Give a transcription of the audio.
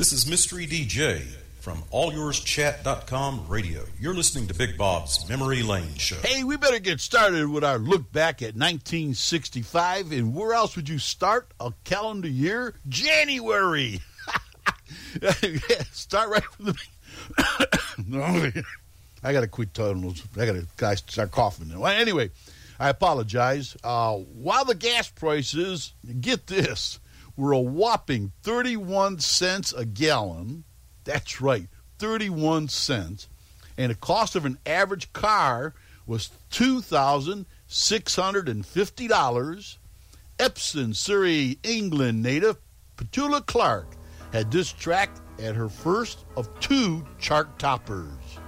This is Mystery DJ from AllYoursChat.com radio. You're listening to Big Bob's Memory Lane Show. Hey, we better get started with our look back at 1965. And where else would you start a calendar year? January. Start right from the... I got to quit talking. I got to start coughing now. Well, anyway, I apologize. While the gas prices, get this, were a whopping 31 cents a gallon. That's right, 31 cents. And the cost of an average car was $2,650. Epsom, Surrey, England native Petula Clark had this track at her first of 2 chart toppers.